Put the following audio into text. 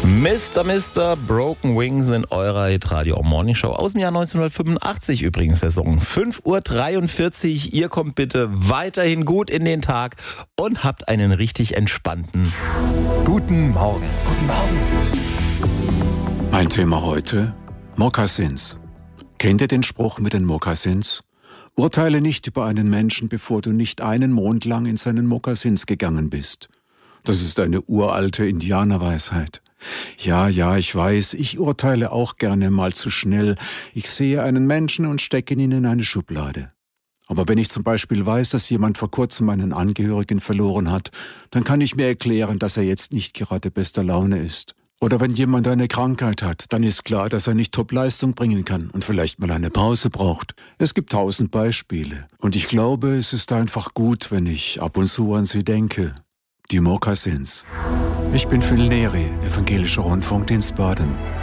Mr. Broken Wings in eurer Hitradio Morning Show aus dem Jahr 1985 übrigens, der Song. 5:43 Uhr, ihr kommt bitte weiterhin gut in den Tag und habt einen richtig entspannten guten Morgen. Guten Morgen. Mein Thema heute: Mokassins. Kennt ihr den Spruch mit den Mokassins? Urteile nicht über einen Menschen, bevor du nicht einen Mond lang in seinen Mokassins gegangen bist. Das ist eine uralte Indianerweisheit. Ja, ich weiß, ich urteile auch gerne mal zu schnell. Ich sehe einen Menschen und stecke ihn in eine Schublade. Aber wenn ich zum Beispiel weiß, dass jemand vor kurzem einen Angehörigen verloren hat, dann kann ich mir erklären, dass er jetzt nicht gerade bester Laune ist. Oder wenn jemand eine Krankheit hat, dann ist klar, dass er nicht Top-Leistung bringen kann und vielleicht mal eine Pause braucht. Es gibt 1000 Beispiele. Und ich glaube, es ist einfach gut, wenn ich ab und zu an sie denke. Die Mokassins. Ich bin Phil Neri, Evangelischer Rundfunkdienst Baden.